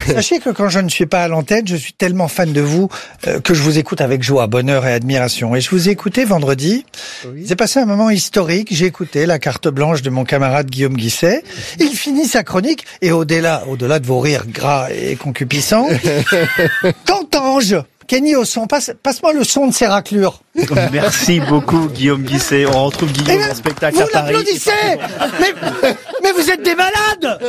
Sachez que quand je ne suis pas à l'antenne, je suis tellement fan de vous que je vous écoute avec joie, bonheur et admiration. Et je vous ai écouté vendredi. Oui. C'est passé un moment historique. J'ai écouté la carte blanche de mon camarade Guillaume Guisset. Il finit sa chronique et au-delà de vos rires gras et concupiscents, qu'entends-je ? Kenny au son, passe-moi le son de ces raclures. Merci beaucoup Guillaume Guisset. On retrouve Guillaume en spectacle à Paris. Vous l'applaudissez mais vous êtes des malades.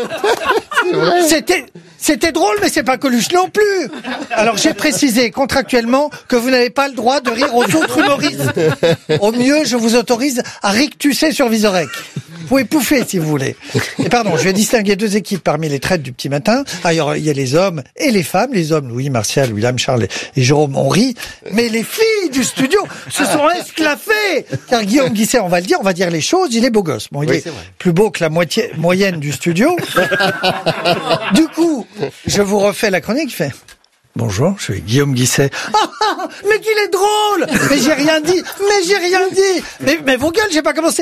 C'était drôle, mais c'est pas Coluche non plus. Alors j'ai précisé contractuellement que vous n'avez pas le droit de rire aux autres humoristes. Au mieux, je vous autorise à rictusser sur Vizorek. Vous pouvez pouffer si vous voulez. Et pardon, je vais distinguer deux équipes parmi les traites du petit matin. Alors, il y a les hommes et les femmes. Les hommes, Louis, Martial, William, Charles et Jérôme, on rit. Mais les filles du studio se sont esclaffées. Car Guillaume Guisset, on va dire les choses, il est beau gosse. Bon, il est plus beau que la moyenne du studio. Du coup, je vous refais la chronique, il fait... Bonjour, je suis Guillaume Guisset. Ah, mais qu'il est drôle! Mais j'ai rien dit! Mais vos gueules, j'ai pas commencé!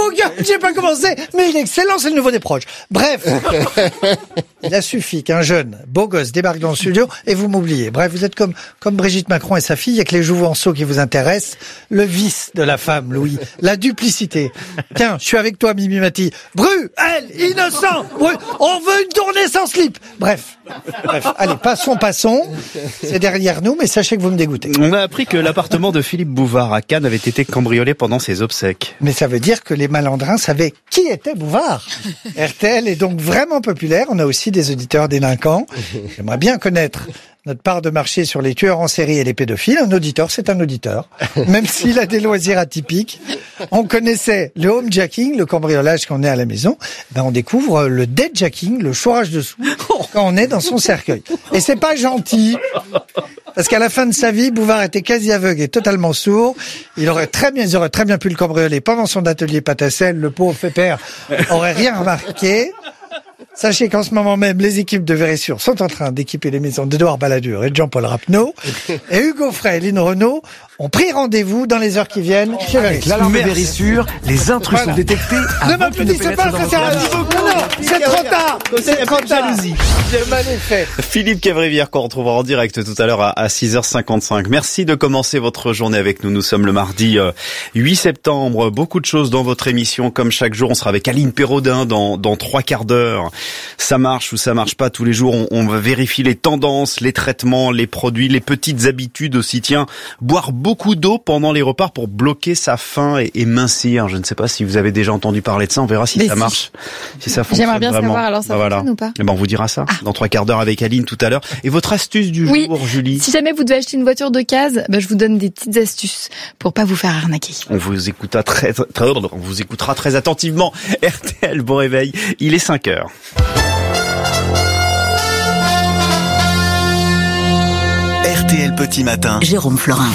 Mais il est excellent, c'est le nouveau des proches. Bref. Il a suffi qu'un jeune, beau gosse, débarque dans le studio et vous m'oubliez. Bref, vous êtes comme Brigitte Macron et sa fille, il y a que les jouvenceaux qui vous intéressent. Le vice de la femme, Louis. La duplicité. Tiens, je suis avec toi, Mimi Mati. Bru, elle, innocent! Bru, on veut une tournée sans slip! Bref. Allez, passons. C'est derrière nous, mais sachez que vous me dégoûtez. On a appris que l'appartement de Philippe Bouvard à Cannes avait été cambriolé pendant ses obsèques. Mais ça veut dire que les malandrins savaient qui était Bouvard. RTL est donc vraiment populaire. On a aussi des auditeurs délinquants. J'aimerais bien connaître notre part de marché sur les tueurs en série et les pédophiles. Un auditeur, c'est un auditeur. Même s'il a des loisirs atypiques. On connaissait le homejacking, le cambriolage quand on est à la maison. On découvre le deadjacking, le chourage dessous, quand on est dans son cercueil. Et c'est pas gentil. Parce qu'à la fin de sa vie, Bouvard était quasi aveugle et totalement sourd. Ils auraient très bien pu le cambrioler pendant son atelier pâte à sel. Le pauvre pépère aurait rien remarqué. Sachez qu'en ce moment même, les équipes de Vérissure sont en train d'équiper les maisons d'Edouard Balladur et de Jean-Paul Rapneau. Et Hugo Frey et Lynn Renaud ont pris rendez-vous dans les heures qui viennent chez Vérissure. L'alarme Vérissure, les intrus sont détectés. Ne m'applaudissez pas, ça sert à rien. Non, c'est trop tard. C'est trop tard. J'ai mal fait. Philippe Cavrivière qu'on retrouvera en direct tout à l'heure à 6h55. Merci de commencer votre journée avec nous. Nous sommes le mardi 8 septembre. Beaucoup de choses dans votre émission. Comme chaque jour, on sera avec Aline Pérodin dans 3 quarts d'heure. Ça marche ou ça marche pas tous les jours. On va vérifier les tendances, les traitements, les produits, les petites habitudes aussi. Tiens, boire beaucoup d'eau pendant les repas pour bloquer sa faim et mincir. Je ne sais pas si vous avez déjà entendu parler de ça. On verra si ça marche, si ça fonctionne vraiment. J'aimerais bien savoir, alors ça fonctionne ou pas? On vous dira ça dans 3 quarts d'heure avec Aline tout à l'heure. Et votre astuce du jour, Julie? Si jamais vous devez acheter une voiture d'occasion, je vous donne des petites astuces pour pas vous faire arnaquer. On vous écoutera très attentivement. RTL, bon réveil. Il est 5h. RTL Petit Matin. Jérôme Florin.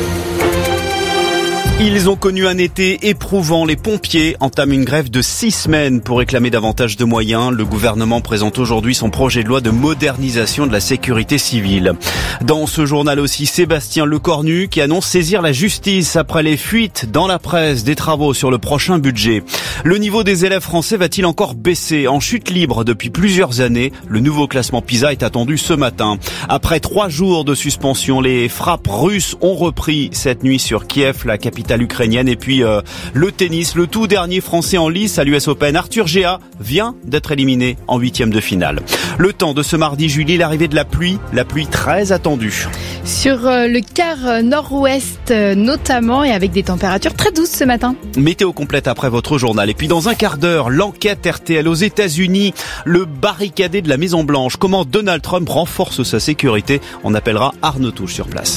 Ils ont connu un été éprouvant. Les pompiers entament une grève de 6 semaines pour réclamer davantage de moyens. Le gouvernement présente aujourd'hui son projet de loi de modernisation de la sécurité civile. Dans ce journal aussi, Sébastien Lecornu qui annonce saisir la justice après les fuites dans la presse des travaux sur le prochain budget. Le niveau des élèves français va-t-il encore baisser? En chute libre depuis plusieurs années, le nouveau classement PISA est attendu ce matin. Après 3 jours de suspension, les frappes russes ont repris cette nuit sur Kiev, la capitale ukrainienne. Et puis le tennis, le tout dernier français en lice à l'US Open, Arthur Géa vient d'être éliminé en 8e de finale. Le temps de ce mardi, Julie, l'arrivée de la pluie très attendue. Sur le quart nord-ouest notamment, et avec des températures très douces ce matin. Météo complète après votre journal. Et puis dans un quart d'heure, l'enquête RTL aux États-Unis, le barricadé de la Maison Blanche. Comment Donald Trump renforce sa sécurité? On appellera Arnaud Touche sur place.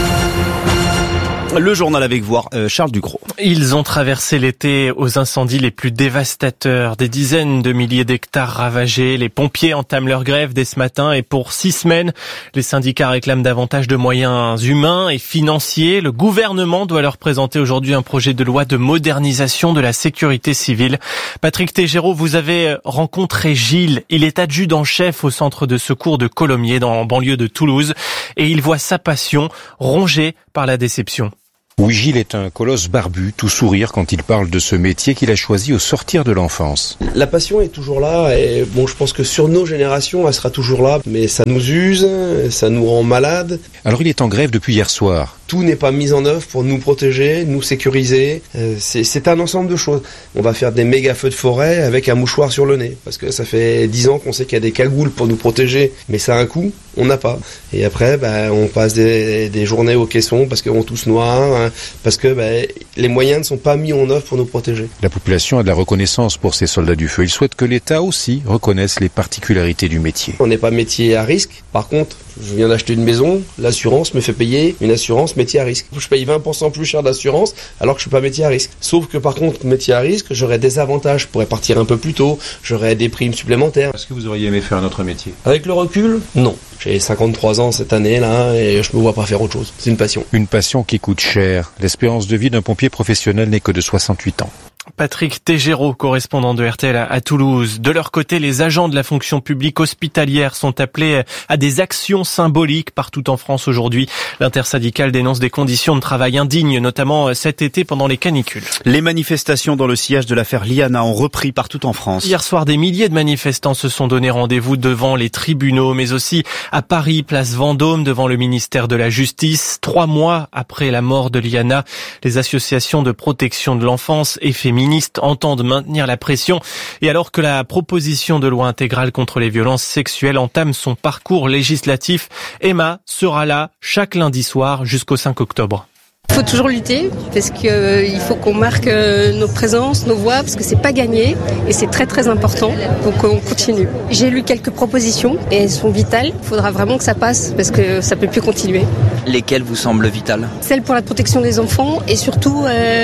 Le journal avec vous, Charles Ducrot. Ils ont traversé l'été aux incendies les plus dévastateurs. Des dizaines de milliers d'hectares ravagés. Les pompiers entament leur grève dès ce matin et pour 6 semaines, les syndicats réclament davantage de moyens humains et financiers. Le gouvernement doit leur présenter aujourd'hui un projet de loi de modernisation de la sécurité civile. Patrick Tégéraud, vous avez rencontré Gilles. Il est adjudant-chef au centre de secours de Colomiers, dans la banlieue de Toulouse. Et il voit sa passion rongée par la déception. Oui, Gilles est un colosse barbu, tout sourire quand il parle de ce métier qu'il a choisi au sortir de l'enfance. La passion est toujours là et je pense que sur nos générations, elle sera toujours là, mais ça nous use, ça nous rend malades. Alors il est en grève depuis hier soir. Tout n'est pas mis en œuvre pour nous protéger, nous sécuriser. C'est un ensemble de choses. On va faire des méga feux de forêt avec un mouchoir sur le nez, parce que ça fait 10 ans qu'on sait qu'il y a des cagoules pour nous protéger, mais ça a un coût, on n'a pas. Et après, on passe des journées au caisson parce qu'on tousse noir, parce que les moyens ne sont pas mis en œuvre pour nous protéger. La population a de la reconnaissance pour ces soldats du feu. Il souhaite que l'État aussi reconnaisse les particularités du métier. On n'est pas métier à risque. Par contre, je viens d'acheter une maison, l'assurance me fait payer une assurance métier à risque. Je paye 20% plus cher d'assurance alors que je suis pas métier à risque. Sauf que par contre, métier à risque, j'aurais des avantages. Je pourrais partir un peu plus tôt, j'aurais des primes supplémentaires. Est-ce que vous auriez aimé faire un autre métier ? Avec le recul, non. J'ai 53 ans cette année là et je me vois pas faire autre chose. C'est une passion. Une passion qui coûte cher. L'espérance de vie d'un pompier professionnel n'est que de 68 ans. Patrick Tégéraud, correspondant de RTL à Toulouse. De leur côté, les agents de la fonction publique hospitalière sont appelés à des actions symboliques partout en France aujourd'hui. L'intersyndicale dénonce des conditions de travail indignes, notamment cet été pendant les canicules. Les manifestations dans le sillage de l'affaire Liana ont repris partout en France. Hier soir, des milliers de manifestants se sont donné rendez-vous devant les tribunaux, mais aussi à Paris, place Vendôme, devant le ministère de la Justice. 3 mois après la mort de Liana, les associations de protection de l'enfance et féministes entendent maintenir la pression. Et alors que la proposition de loi intégrale contre les violences sexuelles entame son parcours législatif, Emma sera là chaque lundi soir jusqu'au 5 octobre. Il faut toujours lutter parce qu'il faut qu'on marque nos présences, nos voix, parce que c'est pas gagné et c'est très très important. Donc on continue. J'ai lu quelques propositions et elles sont vitales. Il faudra vraiment que ça passe parce que ça peut plus continuer. Lesquelles vous semblent vitales ? Celle pour la protection des enfants et surtout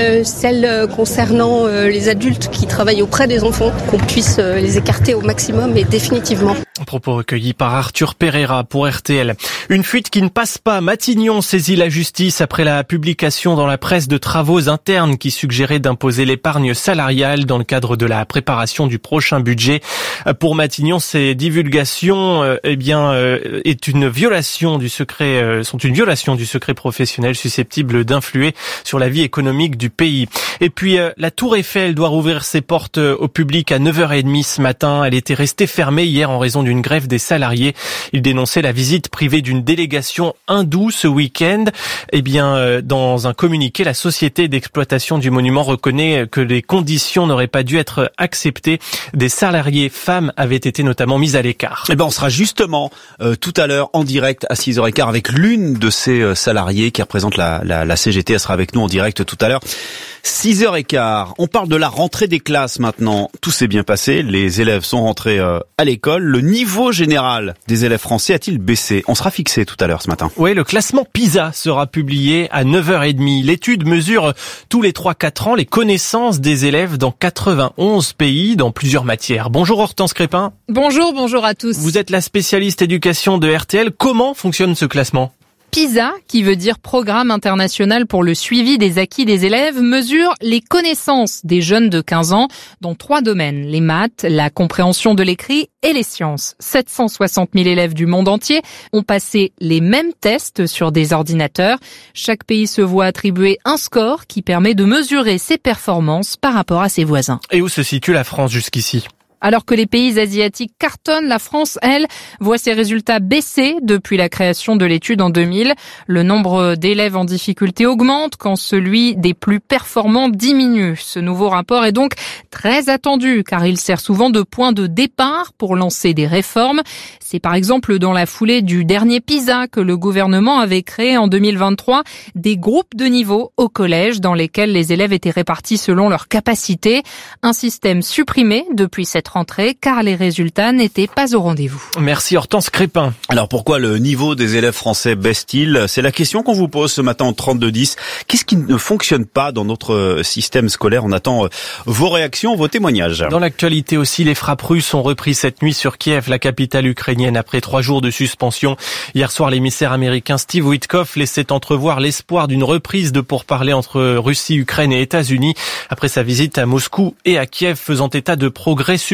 celle concernant les adultes qui travaillent auprès des enfants, qu'on puisse les écarter au maximum et définitivement. Propos recueillis par Arthur Pereira pour RTL. Une fuite qui ne passe pas. Matignon saisit la justice après la publication dans la presse de travaux internes qui suggéraient d'imposer l'épargne salariale dans le cadre de la préparation du prochain budget. Pour Matignon, ces divulgations, est une violation du secret, sont une violation du secret professionnel susceptible d'influer sur la vie économique du pays. Et puis, la Tour Eiffel doit rouvrir ses portes au public à 9h30 ce matin. Elle était restée fermée hier en raison d'une grève des salariés. Ils dénonçaient la visite privée d'une délégation hindoue ce week-end. Dans un communiqué, la société d'exploitation du monument reconnaît que les conditions n'auraient pas dû être acceptées. Des salariés femmes avaient été notamment mises à l'écart. On sera justement tout à l'heure en direct à 6h15 avec l'une de ces salariés qui représente la CGT. Elle sera avec nous en direct tout à l'heure. 6h15, on parle de la rentrée des classes maintenant. Tout s'est bien passé, les élèves sont rentrés à l'école. Le niveau général des élèves français a-t-il baissé ? On sera fixé tout à l'heure ce matin. Oui, le classement PISA sera publié à 9h30. L'étude mesure tous les 3-4 ans les connaissances des élèves dans 91 pays, dans plusieurs matières. Bonjour Hortense Crépin. Bonjour à tous. Vous êtes la spécialiste éducation de RTL. Comment fonctionne ce classement ? PISA, qui veut dire Programme international pour le suivi des acquis des élèves, mesure les connaissances des jeunes de 15 ans dans 3 domaines, les maths, la compréhension de l'écrit et les sciences. 760 000 élèves du monde entier ont passé les mêmes tests sur des ordinateurs. Chaque pays se voit attribuer un score qui permet de mesurer ses performances par rapport à ses voisins. Et où se situe la France jusqu'ici ? Alors que les pays asiatiques cartonnent, la France, elle, voit ses résultats baisser depuis la création de l'étude en 2000. Le nombre d'élèves en difficulté augmente quand celui des plus performants diminue. Ce nouveau rapport est donc très attendu car il sert souvent de point de départ pour lancer des réformes. C'est par exemple dans la foulée du dernier PISA que le gouvernement avait créé en 2023 des groupes de niveau au collège dans lesquels les élèves étaient répartis selon leurs capacités. Un système supprimé depuis cette rentrée car les résultats n'étaient pas au rendez-vous. Merci Hortense Crépin. Alors pourquoi le niveau des élèves français baisse-t-il ? C'est la question qu'on vous pose ce matin en 3210. Qu'est-ce qui ne fonctionne pas dans notre système scolaire ? On attend vos réactions, vos témoignages. Dans l'actualité aussi, les frappes russes ont repris cette nuit sur Kiev, la capitale ukrainienne, après 3 jours de suspension. Hier soir, l'émissaire américain Steve Witkoff laissait entrevoir l'espoir d'une reprise de pourparlers entre Russie, Ukraine et États-Unis après sa visite à Moscou et à Kiev, faisant état de progrès substantiels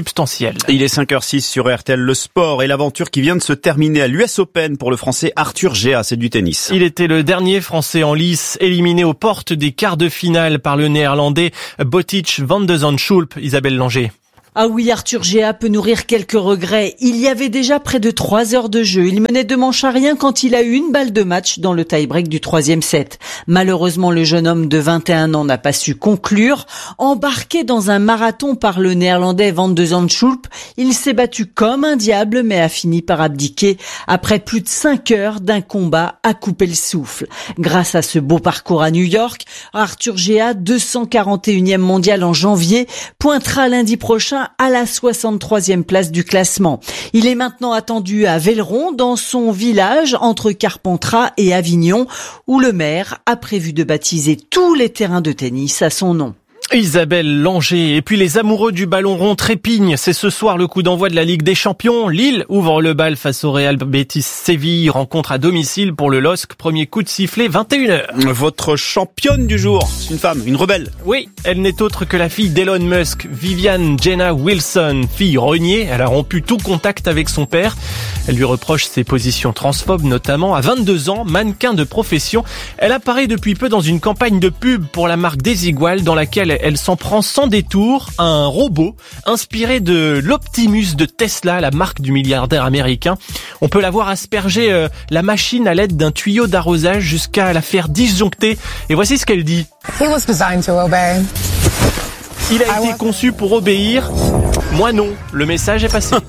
substantielle. Il est 5h06 sur RTL, le sport et l'aventure qui vient de se terminer à l'US Open pour le Français Arthur Géa, c'est du tennis. Il était le dernier Français en lice, éliminé aux portes des quarts de finale par le Néerlandais Botic van de Zandschulp. Isabelle Langer. Ah oui, Arthur Géa peut nourrir quelques regrets. Il y avait déjà près de 3 heures de jeu. Il menait 2 manches à rien quand il a eu une balle de match dans le tie-break du 3e set. Malheureusement, le jeune homme de 21 ans n'a pas su conclure. Embarqué dans un marathon par le Néerlandais Van de Zandschulp, il s'est battu comme un diable mais a fini par abdiquer après plus de 5 heures d'un combat à couper le souffle. Grâce à ce beau parcours à New York, Arthur Géa, 241e mondial en janvier, pointera lundi prochain à la 63e place du classement. Il est maintenant attendu à Velleron, dans son village entre Carpentras et Avignon, où le maire a prévu de baptiser tous les terrains de tennis à son nom. Isabelle Langer. Et puis les amoureux du ballon rond trépignent. C'est ce soir le coup d'envoi de la Ligue des Champions. Lille ouvre le bal face au Real Betis Séville. Rencontre à domicile pour le LOSC. Premier coup de sifflet, 21h. Votre championne du jour, c'est une femme, une rebelle. Oui, elle n'est autre que la fille d'Elon Musk, Vivian Jenna Wilson. Fille reniée, elle a rompu tout contact avec son père. Elle lui reproche ses positions transphobes, notamment à 22 ans, mannequin de profession. Elle apparaît depuis peu dans une campagne de pub pour la marque Desigual, dans laquelle elle s'en prend sans détour à un robot inspiré de l'Optimus de Tesla, la marque du milliardaire américain. On peut la voir asperger la machine à l'aide d'un tuyau d'arrosage jusqu'à la faire disjoncter. Et voici ce qu'elle dit. He was designed to obey. Il a été conçu pour obéir. Moi non. Le message est passé.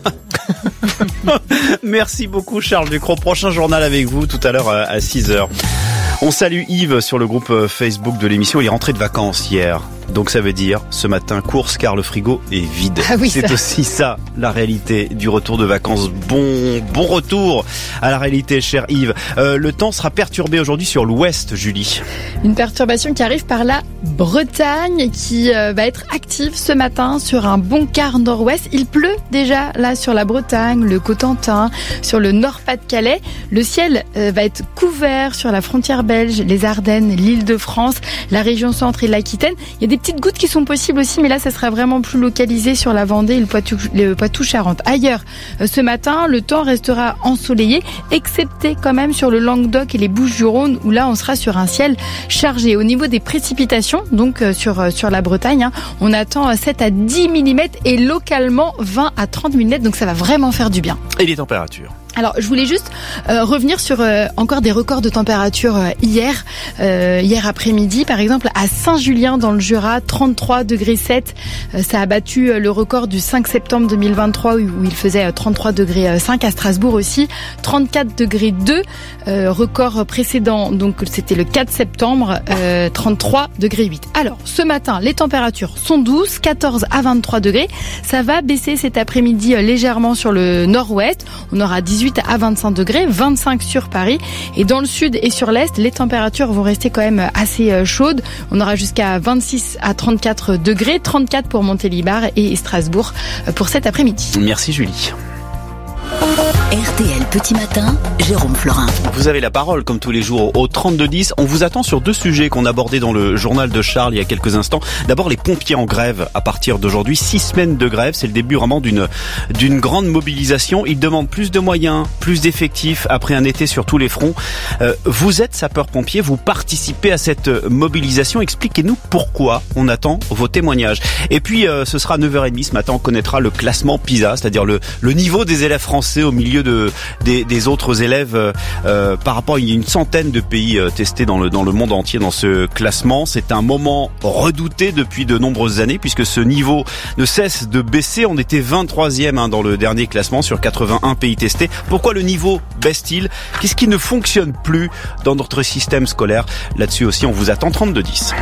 Merci beaucoup Charles Ducrot. Prochain journal avec vous tout à l'heure à 6h. On salue Yves sur le groupe Facebook de l'émission. Il est rentré de vacances hier. Donc ça veut dire ce matin course car le frigo est vide. Ah oui, c'est aussi ça la réalité du retour de vacances. Bon retour à la réalité, cher Yves. Le temps sera perturbé aujourd'hui sur l'ouest, Julie. Une perturbation qui arrive par la Bretagne, qui va être active ce matin sur un bon quart nord-ouest. Il pleut déjà là sur la Bretagne, le Cotentin, sur le Nord-Pas-de-Calais. Le ciel va être couvert sur la frontière belge, les Ardennes, l'Île-de-France, la région centre et l'Aquitaine. Il y a des petites gouttes qui sont possibles aussi, mais là, ça sera vraiment plus localisé sur la Vendée et le Poitou-Charentes. Ailleurs, ce matin, le temps restera ensoleillé, excepté quand même sur le Languedoc et les Bouches-du-Rhône, où là, on sera sur un ciel chargé. Au niveau des précipitations, donc sur la Bretagne, on attend 7 à 10 mm et localement 20 à 30 mm, donc ça va vraiment faire du bien. Et les températures ? Alors, je voulais juste revenir sur encore des records de température hier après-midi. Par exemple, à Saint-Julien dans le Jura, 33,7 degrés. Ça a battu le record du 5 septembre 2023 où il faisait 33,5 degrés. À Strasbourg aussi, 34,2 degrés. Record précédent, donc c'était le 4 septembre, 33,8 degrés. Alors, ce matin, les températures sont douces, 14 à 23 degrés. Ça va baisser cet après-midi légèrement sur le nord-ouest. On aura 18 à 25 degrés, 25 sur Paris. Et dans le sud et sur l'est, les températures vont rester quand même assez chaudes. On aura jusqu'à 26 à 34 degrés, 34 pour Montélimar et Strasbourg pour cet après-midi. Merci Julie. RTL Petit Matin, Jérôme Florin. Vous avez la parole comme tous les jours au 32-10. On vous attend sur 2 sujets qu'on abordait dans le journal de Charles il y a quelques instants. D'abord les pompiers en grève à partir d'aujourd'hui. 6 semaines de grève, c'est le début vraiment d'une grande mobilisation. Ils demandent plus de moyens, plus d'effectifs après un été sur tous les fronts. Vous êtes sapeur-pompier, vous participez à cette mobilisation. Expliquez-nous pourquoi on attend vos témoignages. Et puis ce sera à 9h30 ce matin, on connaîtra le classement PISA, c'est-à-dire le niveau des élèves français au milieu des autres élèves par rapport à une centaine de pays testés dans le monde entier dans ce classement. C'est un moment redouté depuis de nombreuses années puisque ce niveau ne cesse de baisser. On était 23e dans le dernier classement sur 81 pays testés. Pourquoi le niveau baisse-t-il ? Qu'est-ce qui ne fonctionne plus dans notre système scolaire ? Là-dessus aussi, on vous attend 32-10.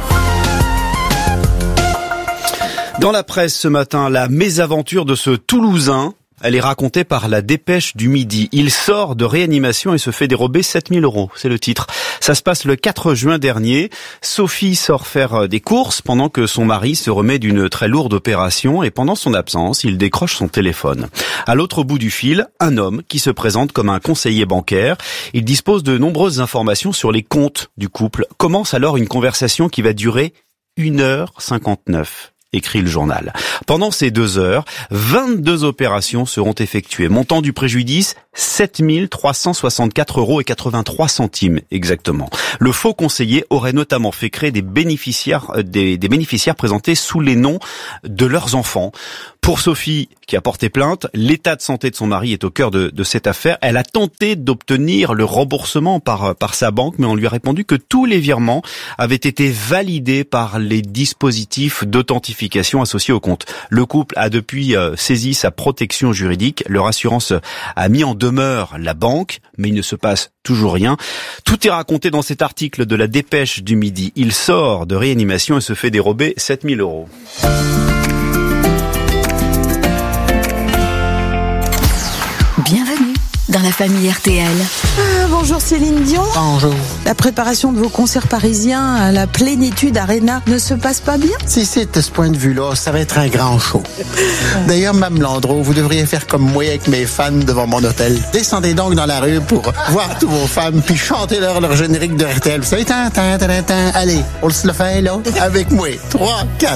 Dans la presse ce matin, la mésaventure de ce Toulousain. Elle est racontée par la Dépêche du Midi. Il sort de réanimation et se fait dérober 7 000 €. C'est le titre. Ça se passe le 4 juin dernier. Sophie sort faire des courses pendant que son mari se remet d'une très lourde opération et pendant son absence, il décroche son téléphone. À l'autre bout du fil, un homme qui se présente comme un conseiller bancaire. Il dispose de nombreuses informations sur les comptes du couple. Commence alors une conversation qui va durer 1h59. écrit le journal. Pendant ces 2 heures, 22 opérations seront effectuées. Montant du préjudice, 7 364,83 € exactement. Le faux conseiller aurait notamment fait créer des bénéficiaires présentés sous les noms de leurs enfants. Pour Sophie, qui a porté plainte, l'état de santé de son mari est au cœur de cette affaire. Elle a tenté d'obtenir le remboursement par sa banque, mais on lui a répondu que tous les virements avaient été validés par les dispositifs d'authentification associés au compte. Le couple a depuis saisi sa protection juridique. Leur assurance a mis en demeure la banque, mais il ne se passe toujours rien. Tout est raconté dans cet article de la Dépêche du Midi. Il sort de réanimation et se fait dérober 7 000 €. Bienvenue dans la famille RTL. Bonjour Céline Dion. Bonjour. La préparation de vos concerts parisiens à la Plénitude Arena ne se passe pas bien? Si c'est de ce point de vue-là, ça va être un grand show. D'ailleurs, Mme Landreau, vous devriez faire comme moi avec mes fans devant mon hôtel. Descendez donc dans la rue pour voir tous vos fans, puis chantez-leur leur générique de RTL. Vous savez, allez, on se le fait là, avec moi. 3, 4.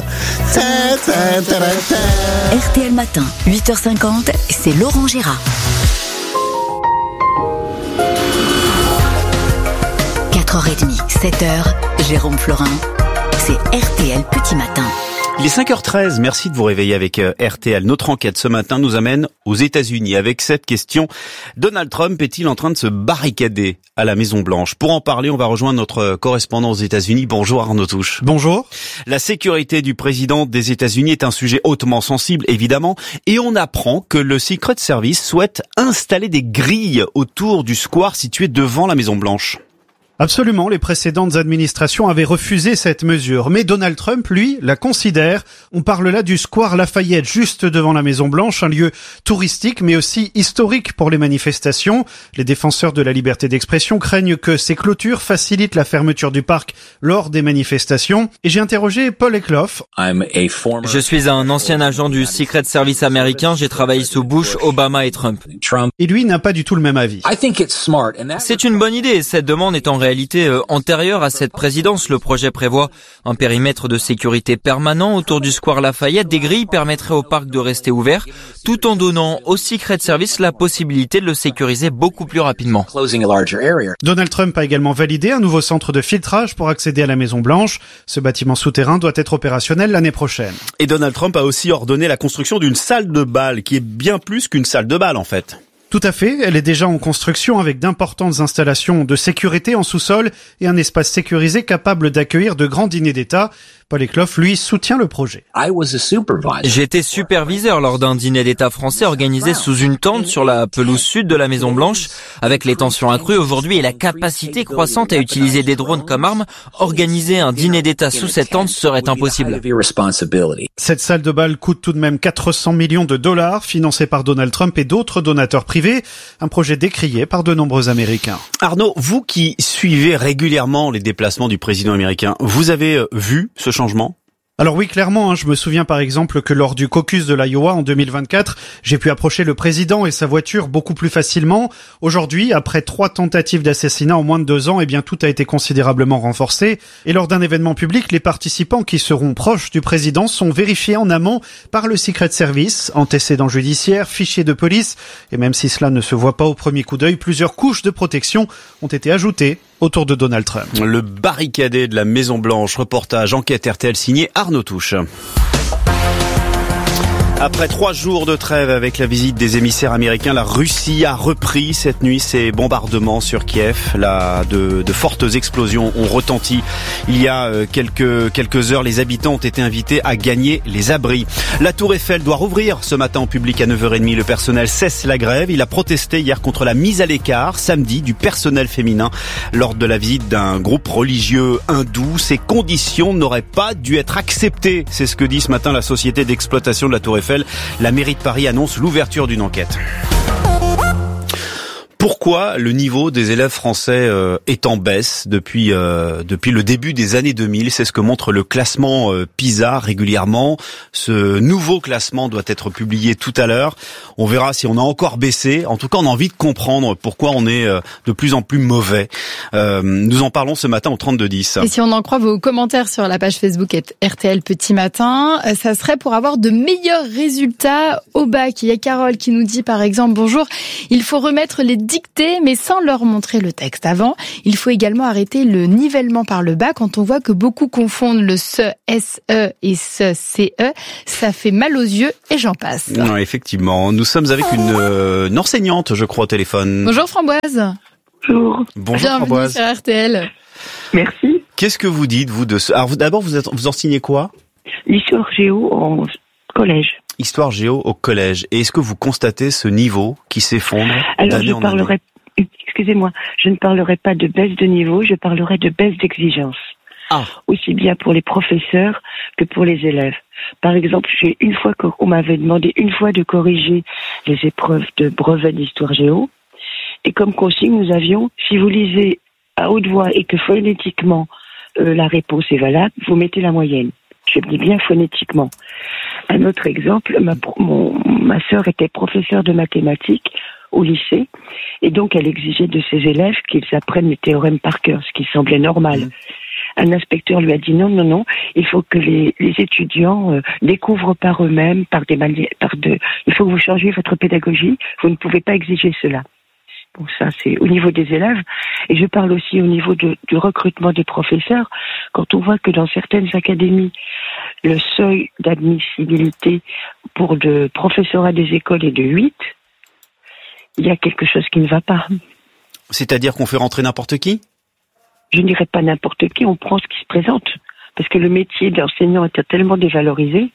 RTL Matin, 8h50, c'est Laurent Gérard. 4h30, 7h, Jérôme Florin, c'est RTL Petit Matin. Il est 5h13, merci de vous réveiller avec RTL. Notre enquête ce matin nous amène aux États-Unis avec cette question. Donald Trump est-il en train de se barricader à la Maison-Blanche? Pour en parler, on va rejoindre notre correspondant aux États-Unis. Bonjour Arnaud Touche. Bonjour. La sécurité du président des États-Unis est un sujet hautement sensible, évidemment, et on apprend que le Secret Service souhaite installer des grilles autour du square situé devant la Maison-Blanche. Absolument, les précédentes administrations avaient refusé cette mesure. Mais Donald Trump, lui, la considère. On parle là du square Lafayette, juste devant la Maison-Blanche, un lieu touristique mais aussi historique pour les manifestations. Les défenseurs de la liberté d'expression craignent que ces clôtures facilitent la fermeture du parc lors des manifestations. Et j'ai interrogé Paul Eklof. Je suis un ancien agent du Secret Service américain. J'ai travaillé sous Bush, Obama et Trump. Et lui n'a pas du tout le même avis. C'est une bonne idée. Cette demande est en réalité antérieure à cette présidence. Le projet prévoit un périmètre de sécurité permanent autour du square Lafayette. Des grilles permettraient au parc de rester ouvert, tout en donnant au Secret Service la possibilité de le sécuriser beaucoup plus rapidement. Donald Trump a également validé un nouveau centre de filtrage pour accéder à la Maison-Blanche. Ce bâtiment souterrain doit être opérationnel l'année prochaine. Et Donald Trump a aussi ordonné la construction d'une salle de bal, qui est bien plus qu'une salle de bal en fait. Tout à fait, elle est déjà en construction avec d'importantes installations de sécurité en sous-sol et un espace sécurisé capable d'accueillir de grands dîners d'État. Paul Eklof, lui, soutient le projet. J'étais superviseur lors d'un dîner d'État français organisé sous une tente sur la pelouse sud de la Maison-Blanche. Avec les tensions accrues aujourd'hui et la capacité croissante à utiliser des drones comme armes, organiser un dîner d'État sous cette tente serait impossible. Cette salle de bal coûte tout de même 400 millions de dollars, financée par Donald Trump et d'autres donateurs privés. Un projet décrié par de nombreux Américains. Arnaud, vous qui suivez régulièrement les déplacements du président américain, vous avez vu ce changement ? Alors oui, clairement, je me souviens par exemple que lors du caucus de l'Iowa en 2024, j'ai pu approcher le président et sa voiture beaucoup plus facilement. Aujourd'hui, après 3 tentatives d'assassinat en moins de 2 ans, tout a été considérablement renforcé. Et lors d'un événement public, les participants qui seront proches du président sont vérifiés en amont par le Secret Service, antécédents judiciaires, fichiers de police. Et même si cela ne se voit pas au premier coup d'œil, plusieurs couches de protection ont été ajoutées autour de Donald Trump. Le barricadé de la Maison-Blanche, reportage enquête RTL signé Arnaud Touche. Après 3 jours de trêve avec la visite des émissaires américains, la Russie a repris cette nuit ses bombardements sur Kiev. De fortes explosions ont retenti. Il y a quelques heures, les habitants ont été invités à gagner les abris. La Tour Eiffel doit rouvrir ce matin en public à 9h30. Le personnel cesse la grève. Il a protesté hier contre la mise à l'écart samedi du personnel féminin lors de la visite d'un groupe religieux hindou. Ces conditions n'auraient pas dû être acceptées. C'est ce que dit ce matin la société d'exploitation de la Tour Eiffel. La mairie de Paris annonce l'ouverture d'une enquête. Pourquoi le niveau des élèves français est en baisse depuis le début des années 2000 ? C'est ce que montre le classement PISA régulièrement. Ce nouveau classement doit être publié tout à l'heure. On verra si on a encore baissé. En tout cas, on a envie de comprendre pourquoi on est de plus en plus mauvais. Nous en parlons ce matin au 32-10. Et si on en croit vos commentaires sur la page Facebook RTL Petit Matin, ça serait pour avoir de meilleurs résultats au bac. Il y a Carole qui nous dit par exemple, bonjour, il faut remettre les dictées mais sans leur montrer le texte avant. Il faut également arrêter le nivellement par le bas quand on voit que beaucoup confondent le SE et ce CE. Ça fait mal aux yeux et j'en passe. Non, effectivement, nous sommes avec une enseignante, je crois, au téléphone. Bonjour Framboise. Bonjour. Bonjour Bienvenue Framboise. sur RTL. Merci. Qu'est-ce que vous dites, vous, de ce... Alors, d'abord, vous enseignez quoi ? L'histoire géo au collège. Histoire géo au collège. Et est-ce que vous constatez ce niveau qui s'effondre d'année en année ? Excusez-moi, je ne parlerai pas de baisse de niveau, je parlerai de baisse d'exigence. Aussi bien pour les professeurs que pour les élèves. Par exemple, on m'avait demandé une fois de corriger les épreuves de brevet d'histoire géo. Et comme consigne, nous avions, si vous lisez à haute voix et que phonétiquement la réponse est valable, vous mettez la moyenne. Je dis bien phonétiquement. Un autre exemple, ma sœur était professeure de mathématiques au lycée, et donc elle exigeait de ses élèves qu'ils apprennent les théorèmes par cœur, ce qui semblait normal. Un inspecteur lui a dit non, il faut que les étudiants découvrent par eux-mêmes, il faut que vous changiez votre pédagogie, vous ne pouvez pas exiger cela. Bon, ça c'est au niveau des élèves, et je parle aussi au niveau du recrutement des professeurs. Quand on voit que dans certaines académies, le seuil d'admissibilité pour le professorat des écoles est de 8, il y a quelque chose qui ne va pas. C'est-à-dire qu'on fait rentrer n'importe qui ? Je ne dirais pas n'importe qui, on prend ce qui se présente. Parce que le métier d'enseignant était tellement dévalorisé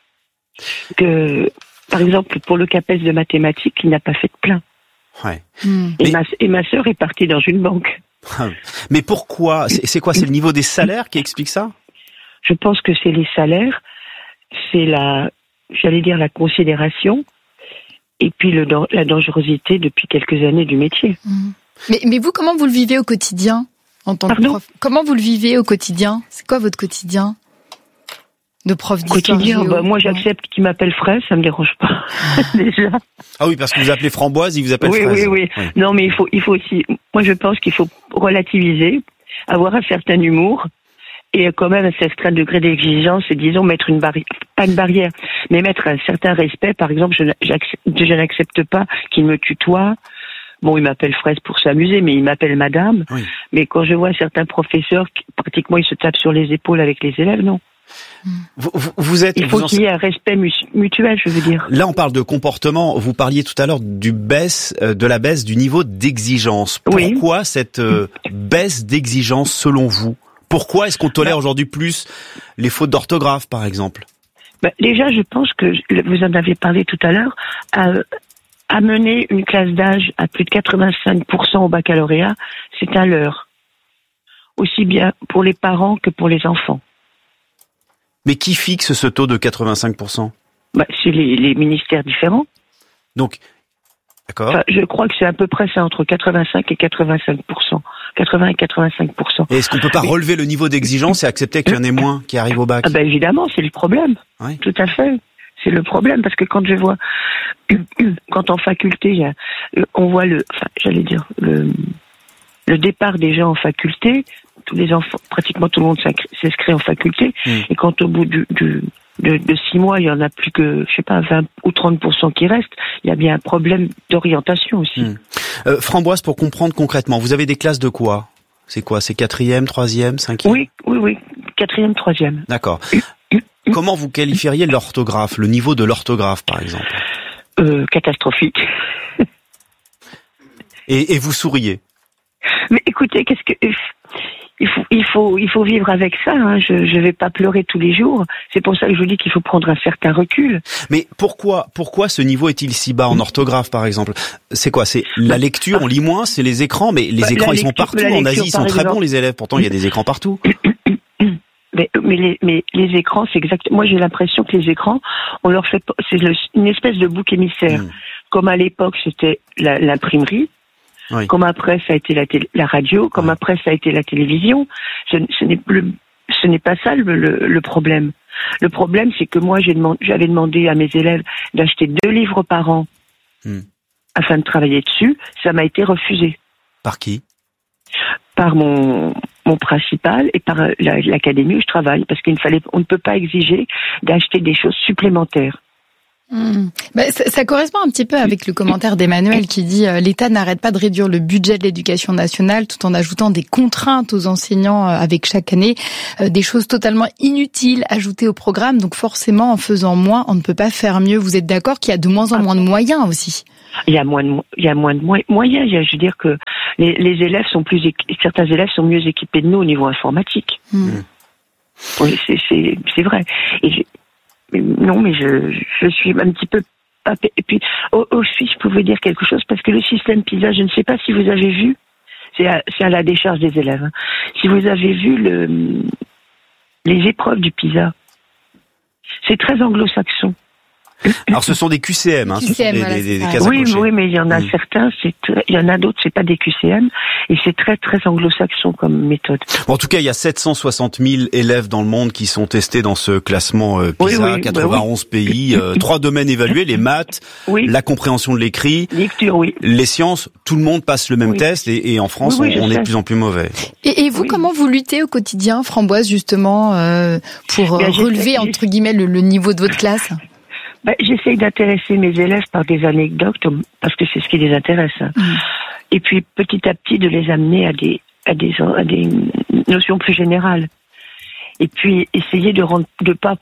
que, par exemple, pour le CAPES de mathématiques, il n'a pas fait de plein. Ouais. Et ma sœur est partie dans une banque. Mais pourquoi ? C'est quoi ? C'est le niveau des salaires qui explique ça ? Je pense que c'est les salaires, c'est la considération, et puis la dangerosité depuis quelques années du métier. Mais vous, comment vous le vivez au quotidien en tant que prof ? Comment vous le vivez au quotidien ? C'est quoi votre quotidien de prof d'histoire quotidien, géo ? moi j'accepte qu'il m'appelle Fraise, ça me dérange pas. Déjà. Ah oui, parce que vous appelez Framboise, il vous appelle Fraise. Oui. Non, mais il faut aussi. Moi, je pense qu'il faut relativiser, avoir un certain humour et quand même un certain degré d'exigence. Et disons mettre pas une barrière, mais mettre un certain respect. Par exemple, je n'accepte pas qu'il me tutoie. Bon, il m'appelle Fraise pour s'amuser, mais il m'appelle Madame. Oui. Mais quand je vois certains professeurs, pratiquement, ils se tapent sur les épaules avec les élèves, non. Il faut qu'il y ait un respect mutuel, je veux dire. Là, on parle de comportement. Vous parliez tout à l'heure de la baisse du niveau d'exigence. Pourquoi cette baisse d'exigence selon vous ? Pourquoi est-ce qu'on tolère aujourd'hui plus les fautes d'orthographe, par exemple ? Déjà, je pense que, vous en avez parlé tout à l'heure, amener une classe d'âge à plus de 85% au baccalauréat, c'est un leurre. Aussi bien pour les parents que pour les enfants. Mais qui fixe ce taux de 85% ? C'est les ministères différents. Donc, d'accord. Je crois que c'est à peu près ça, entre 85 et 85%. 80 et 85%. Et est-ce qu'on peut pas relever le niveau d'exigence et accepter qu'il y en ait moins qui arrivent au bac ? Évidemment, c'est le problème. Oui. Tout à fait. C'est le problème, parce que quand je vois, quand en faculté, on voit le départ des gens en faculté, tous les enfants, pratiquement tout le monde s'inscrit en faculté, et quand au bout de 6 mois, il y en a plus que, 20 ou 30% qui restent, il y a bien un problème d'orientation aussi. Framboise, pour comprendre concrètement, vous avez des classes de quoi ? C'est quoi ? C'est 4e, 3e, 5e ? Oui. 4e, 3e. D'accord. Comment vous qualifieriez l'orthographe, le niveau de l'orthographe, par exemple ? Catastrophique. Et vous souriez ? Mais écoutez, il faut vivre avec ça. Hein. Je vais pas pleurer tous les jours. C'est pour ça que je vous dis qu'il faut prendre un certain recul. Mais pourquoi ce niveau est-il si bas en orthographe, par exemple ? C'est quoi ? C'est la lecture, on lit moins, c'est les écrans, mais les écrans, ils sont partout. En Asie, ils sont très bons, les élèves. Pourtant, il y a des écrans partout. Mais les écrans, c'est exactement. Moi, j'ai l'impression que les écrans, on leur fait, une espèce de bouc émissaire. Comme à l'époque, c'était l'imprimerie. Oui. Comme après, ça a été la radio. Comme après, ça a été la télévision. Ce n'est pas ça le problème. Le problème, c'est que moi, j'avais demandé à mes élèves d'acheter 2 livres par an afin de travailler dessus. Ça m'a été refusé. Par qui? Par mon principal et par l'académie où je travaille, parce on ne peut pas exiger d'acheter des choses supplémentaires. Ça correspond un petit peu avec le commentaire d'Emmanuel qui dit l'État n'arrête pas de réduire le budget de l'éducation nationale tout en ajoutant des contraintes aux enseignants avec chaque année, des choses totalement inutiles ajoutées au programme. Donc forcément, en faisant moins, on ne peut pas faire mieux. Vous êtes d'accord qu'il y a de moins en moins de moyens aussi? Il y a moins de moyens. Je veux dire que les élèves certains élèves sont mieux équipés de nous au niveau informatique. Oui, c'est vrai. Mais je suis un petit peu... Et puis, aussi, je pouvais dire quelque chose, parce que le système PISA, je ne sais pas si vous avez vu, c'est à la décharge des élèves, hein. Si vous avez vu les épreuves du PISA, c'est très anglo-saxon. Alors ce sont des QCM, hein, QCM, des cases à cocher. Oui, mais il y en a certains, il y en a d'autres, c'est pas des QCM, et c'est très très anglo-saxon comme méthode. Bon, en tout cas, il y a 760 000 élèves dans le monde qui sont testés dans ce classement PISA, 91 pays, 3 domaines évalués, les maths, la compréhension de l'écrit, lecture, les sciences, tout le monde passe le même test, et en France, on est de plus en plus mauvais. Et vous, comment vous luttez au quotidien, Framboise, justement, pour relever, entre guillemets, le niveau de votre classe? J'essaye d'intéresser mes élèves par des anecdotes, parce que c'est ce qui les intéresse. Hein. Et puis, petit à petit, de les amener à des notions plus générales. Et puis, essayer de ne pas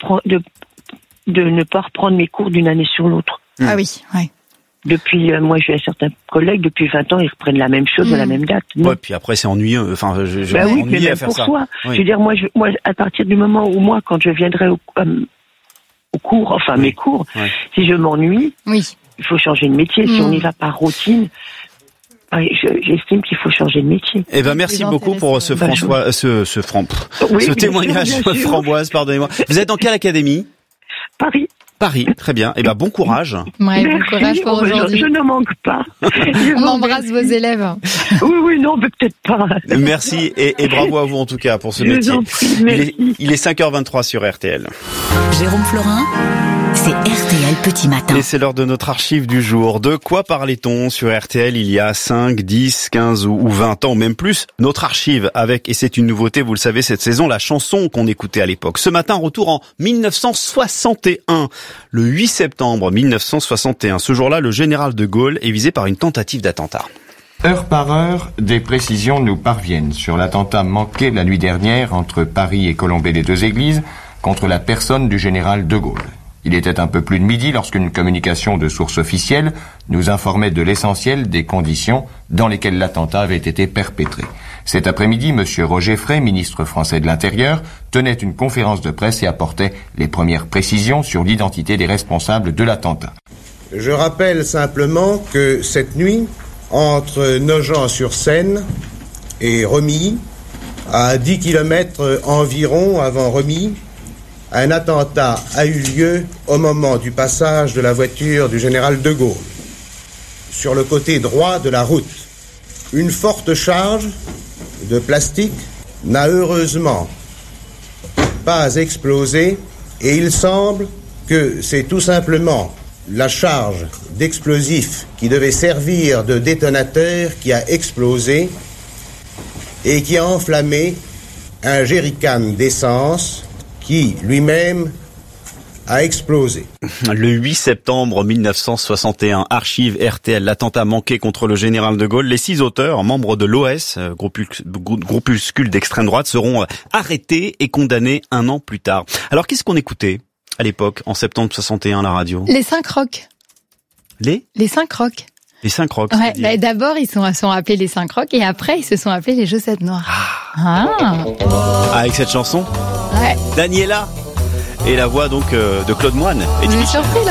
reprendre mes cours d'une année sur l'autre. Ah oui, ouais. Depuis, moi, j'ai certains collègues, depuis 20 ans, ils reprennent la même chose à la même date. Ouais, puis après, c'est ennuyeux. Enfin, je m'ennuie à faire ça. Soi. Oui. Je veux dire, moi, à partir du moment où quand je viendrai au cours, mes cours, si je m'ennuie, il faut changer de métier. Si on n'y va par routine, j'estime qu'il faut changer de métier. Eh ben, merci beaucoup pour ce témoignage, Framboise, pardonnez-moi. Vous êtes dans quelle académie? Paris, très bien. Eh ben, bon courage. Ouais, bon courage pour aujourd'hui. Je ne manque pas. On embrasse vos élèves. Oui, non, mais peut-être pas. Merci et bravo à vous en tout cas pour ce métier. Il est 5h23 sur RTL. Jérôme Florin, c'est RTL Petit Matin. Et c'est l'heure de notre archive du jour. De quoi parlait-on sur RTL il y a 5, 10, 15 ou 20 ans, même plus? Notre archive avec, et c'est une nouveauté, vous le savez, cette saison, la chanson qu'on écoutait à l'époque. Ce matin, retour en 1961, le 8 septembre 1961. Ce jour-là, le général de Gaulle est visé par une tentative d'attentat. Heure par heure, des précisions nous parviennent sur l'attentat manqué la nuit dernière entre Paris et Colombey-les-Deux-Églises contre la personne du général de Gaulle. Il était un peu plus de midi lorsqu'une communication de source officielle nous informait de l'essentiel des conditions dans lesquelles l'attentat avait été perpétré. Cet après-midi, M. Roger Frey, ministre français de l'Intérieur, tenait une conférence de presse et apportait les premières précisions sur l'identité des responsables de l'attentat. Je rappelle simplement que cette nuit, entre Nogent-sur-Seine et Remilly, à 10 km environ avant Remilly, un attentat a eu lieu au moment du passage de la voiture du général de Gaulle. Sur le côté droit de la route, une forte charge de plastique n'a heureusement pas explosé et il semble que c'est tout simplement la charge d'explosifs qui devait servir de détonateur qui a explosé et qui a enflammé un jerrycan d'essence qui lui-même a explosé. Le 8 septembre 1961, archive RTL, l'attentat manqué contre le général de Gaulle. Les 6 auteurs, membres de l'OS, groupuscule d'extrême droite, seront arrêtés et condamnés 1 an plus tard. Alors qu'est-ce qu'on écoutait à l'époque, en septembre 61, à la radio? Les 5 rocs. Les 5 rocs. Les 5 rocs. Ouais, d'abord, ils sont appelés les 5 rocs et après, ils se sont appelés les chaussettes noires. Avec cette chanson, ouais. Daniela et la voix donc de Claude Moine. Et Vous êtes surpris, là?